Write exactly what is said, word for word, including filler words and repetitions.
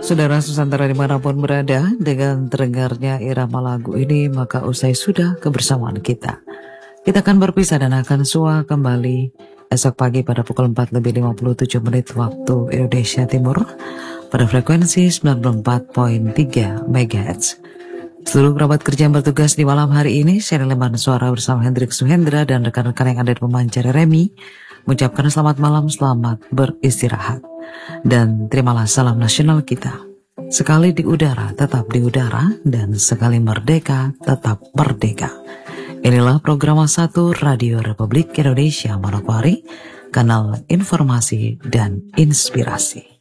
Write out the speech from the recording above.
Saudara Nusantara dimanapun berada, dengan terdengarnya irama lagu ini, maka usai sudah kebersamaan kita. Kita akan berpisah dan akan sua kembali esok pagi pada pukul empat lebih lima puluh tujuh menit waktu Indonesia Timur pada frekuensi sembilan puluh empat koma tiga megahertz. Seluruh kerabat kerja yang bertugas di malam hari ini, saya Leman Suara bersama Hendrik Suhendra dan rekan-rekan yang ada di pemancar Remi, mengucapkan selamat malam, selamat beristirahat. Dan terimalah salam nasional kita. Sekali di udara, tetap di udara, dan sekali merdeka, tetap merdeka. Inilah program satu Radio Republik Indonesia Manokwari, kanal informasi dan inspirasi.